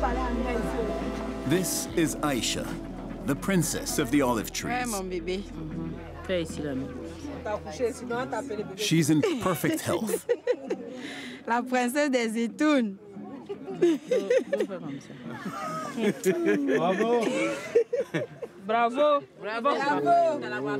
This is Aisha, the princess of the olive trees. She's in perfect health. La princesse des zétounes. Bravo. Bravo. Bravo. Bravo.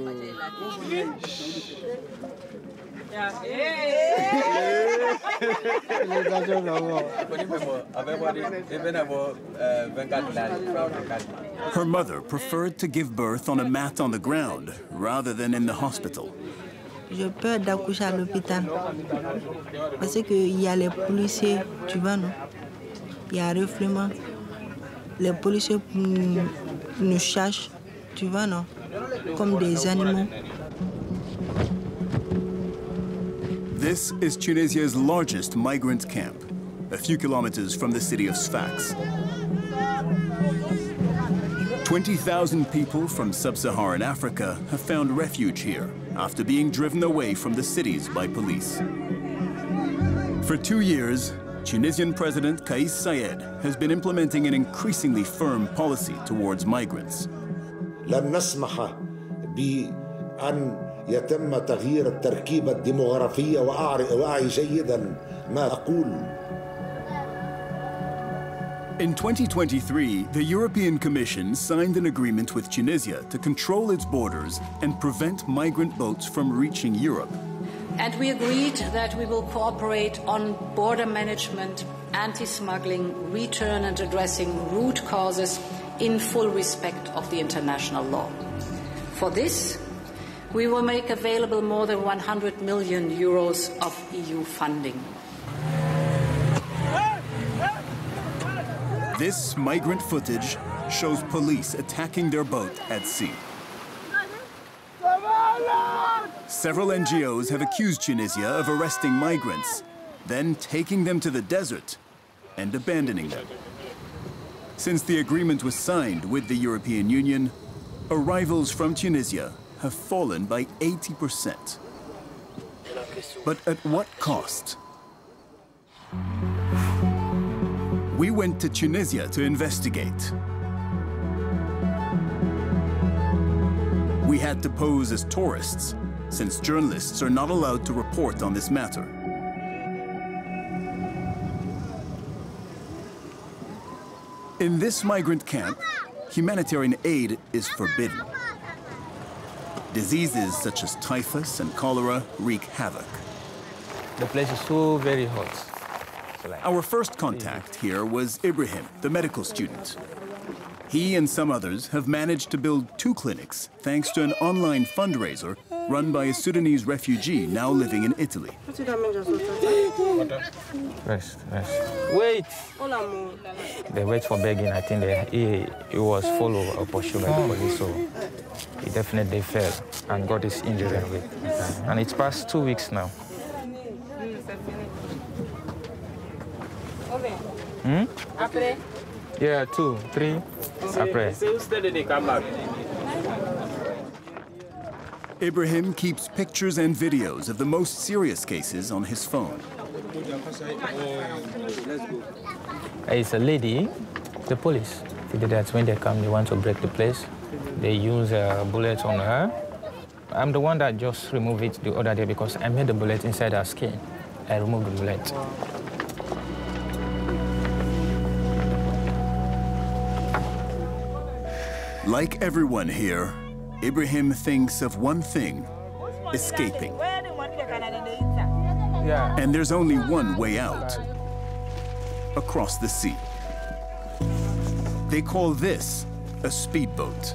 Her mother preferred to give birth on a mat on the ground rather than in the hospital. J'ai peur d'accoucher à l'hôpital parce qu'il y a les policiers, tu vois, non? Il y a un refoulement. Les policiers nous cherchent, tu vois, non? Comme des animaux. This is Tunisia's largest migrant camp, a few kilometers from the city of Sfax. 20,000 people from sub-Saharan Africa have found refuge here after being driven away from the cities by police. For 2 years, Tunisian President Kais Saied has been implementing an increasingly firm policy towards migrants. لن نسمح بأن يتم تغيير التركيبة الديموغرافية وأعي جيدا ما أقول. In 2023, the European Commission signed an agreement with Tunisia to control its borders and prevent migrant boats from reaching Europe. And we agreed that we will cooperate on border management, anti-smuggling, return and addressing root causes in full respect of the international law. For this, we will make available more than 100 million euros of EU funding. This migrant footage shows police attacking their boat at sea. Several NGOs have accused Tunisia of arresting migrants, then taking them to the desert and abandoning them. Since the agreement was signed with the European Union, arrivals from Tunisia have fallen by 80%. But at what cost? We went to Tunisia to investigate. We had to pose as tourists, since journalists are not allowed to report on this matter. In this migrant camp, humanitarian aid is forbidden. Diseases such as typhus and cholera wreak havoc. The place is so very hot. Our first contact here was Ibrahim, the medical student. He and some others have managed to build 2 clinics thanks to an online fundraiser run by a Sudanese refugee now living in Italy. Rest. Wait! They wait for begging. I think he was followed or pursued by the police, so he definitely fell and got his injury. And it's past 2 weeks now. Après? Yeah, 2, 3. Après. Ibrahim keeps pictures and videos of the most serious cases on his phone. It's a lady, the police. That's when they come, they want to break the place. They use a bullet on her. I'm the one that just removed it the other day because I made the bullet inside her skin. I removed the bullet. Like everyone here, Ibrahim thinks of one thing: escaping. Yeah. And there's only one way out: across the sea. They call this a speedboat.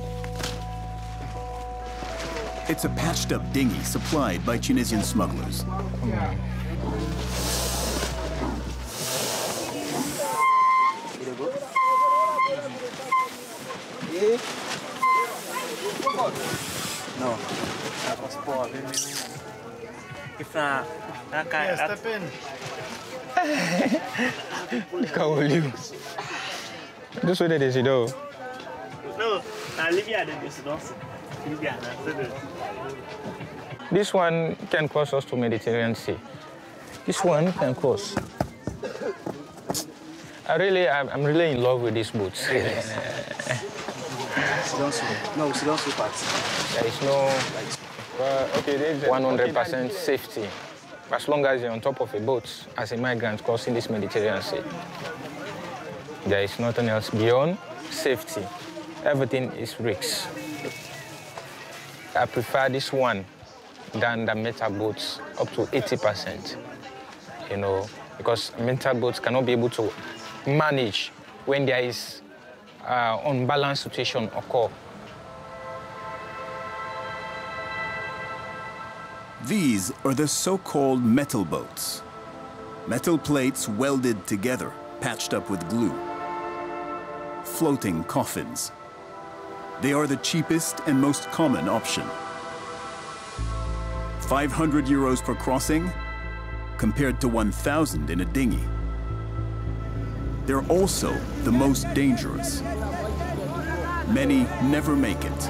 It's a patched-up dinghy supplied by Tunisian smugglers. No. Yeah, step in. How will you? This way they do. No, This one can cross us to Mediterranean Sea. This one can cross. I'm really in love with these boats. No, sit down so fast. There is no 100% safety. As long as you're on top of a boat as a migrant crossing this Mediterranean Sea. There is nothing else beyond safety. Everything is risks. I prefer this one than the metal boats up to 80%. You know, because metal boats cannot be able to manage when there is unbalanced situation occur. These are the so-called metal boats. Metal plates welded together, patched up with glue. Floating coffins. They are the cheapest and most common option. 500 euros per crossing, compared to 1,000 in a dinghy. They're also the most dangerous. Many never make it.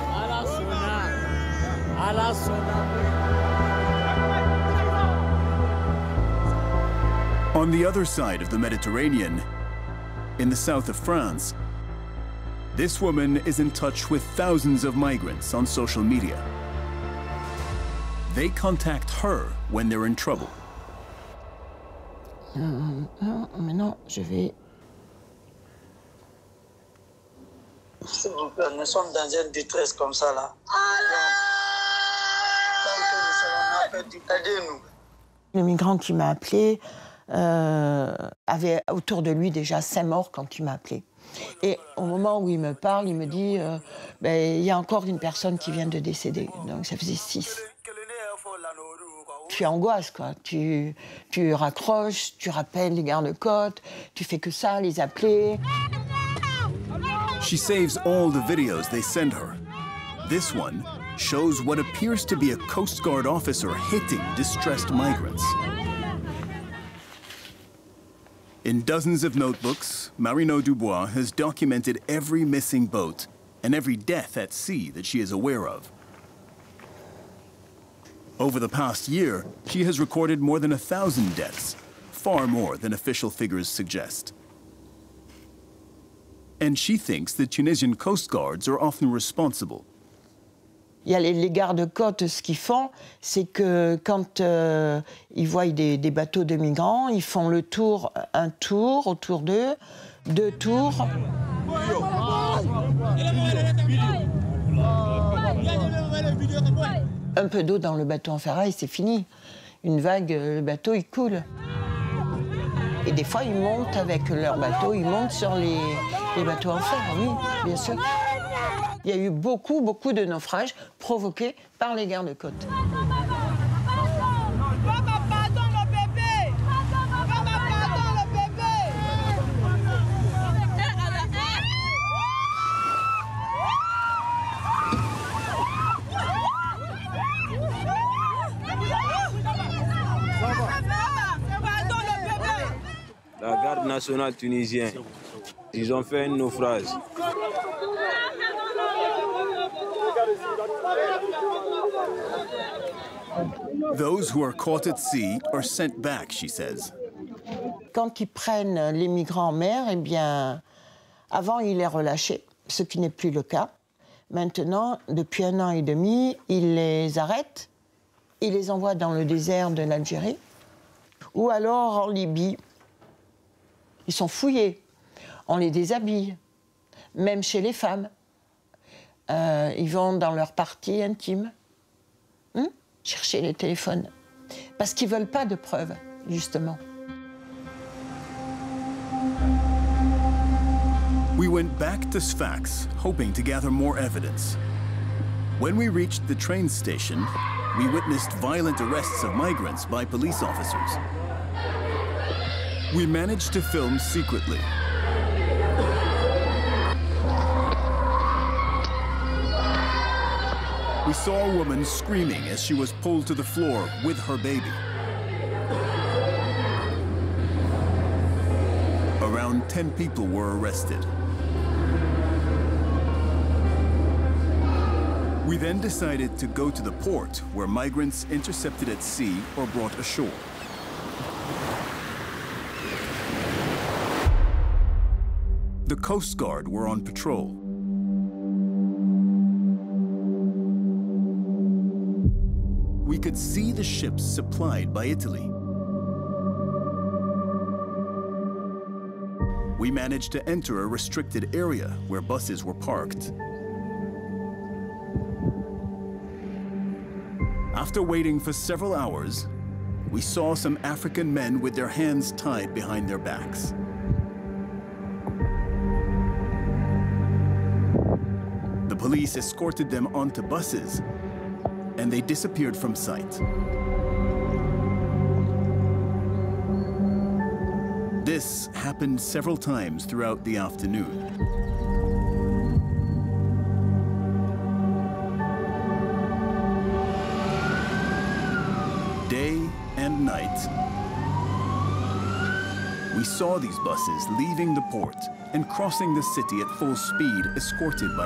On the other side of the Mediterranean, in the south of France, this woman is in touch with thousands of migrants on social media. They contact her when they're in trouble. Maintenant, je vais... S'il vous plaît, nous sommes dans une détresse comme ça là. Aidez-nous. Le migrant qui m'a appelé avait autour de lui déjà 5 morts quand il m'a appelé. Et au moment où il me parle, il me dit il y a encore une personne qui vient de décéder. Donc ça faisait 6. Tu angoisses, quoi. Tu raccroches, tu rappelles les gardes-côtes, tu fais que ça, les appeler. She saves all the videos they send her. This one shows what appears to be a Coast Guard officer hitting distressed migrants. In dozens of notebooks, Marino Dubois has documented every missing boat and every death at sea that she is aware of. Over the past year, she has recorded more than 1,000 deaths, far more than official figures suggest. And she thinks the Tunisian Coast Guards are often responsible. Il y a les gardes-côtes, ce qu'ils font, c'est que quand ils voient des bateaux de migrants, ils font le tour, un tour autour d'eux, 2 tours. Un peu d'eau dans le bateau en ferraille, c'est fini. Une vague, le bateau, il coule. Et des fois, ils montent avec leur bateau, ils montent sur les bateaux en fer, oui, bien sûr. Il y a eu beaucoup de naufrages provoqués par les gardes-côtes. La garde nationale tunisienne, ils ont fait un naufrage. Those who are caught at sea are sent back, she says. Quand ils prennent les migrants en mer, eh bien, avant, ils les relâchaient, ce qui n'est plus le cas. Maintenant, depuis 1 an et demi, ils les arrêtent, ils les envoient dans le désert de l'Algérie, ou alors en Libye. Ils sont fouillés, on les déshabille, même chez les femmes. Ils vont dans leur partie intime, chercher les téléphones, parce qu'ils ne veulent pas de preuves, justement. We went back to Sfax, hoping to gather more evidence. When we reached the train station, we witnessed violent arrests of migrants by police officers. We managed to film secretly. We saw a woman screaming as she was pulled to the floor with her baby. Around 10 people were arrested. We then decided to go to the port where migrants intercepted at sea or brought ashore. The Coast Guard were on patrol. We could see the ships supplied by Italy. We managed to enter a restricted area where buses were parked. After waiting for several hours, we saw some African men with their hands tied behind their backs. The police escorted them onto buses, and they disappeared from sight. This happened several times throughout the afternoon. Day and night, we saw these buses leaving the port and crossing the city at full speed, escorted by